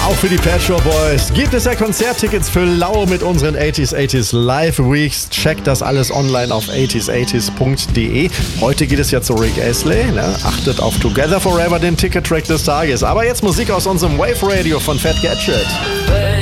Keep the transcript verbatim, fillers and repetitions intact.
Auch für die Pet Shop Boys gibt es ja Konzerttickets für Lau mit unseren achtziger achtziger Live Weeks. Checkt das alles online auf achtziger achtziger punkt de. Heute geht es ja zu Rick Astley. Ne? Achtet auf Together Forever, den Ticket-Track des Tages. Aber jetzt Musik aus unserem Wave Radio von Fat Gadget.